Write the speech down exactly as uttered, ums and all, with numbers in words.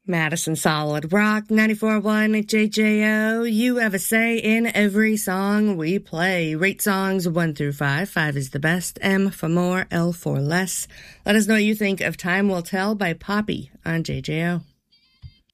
Madison Solid Rock, ninety-four point one J J O. You have a say in every song we play. Rate songs one through five. Five is the best. M for more, L for less. Let us know what you think of Time Will Tell by Poppy on J J O.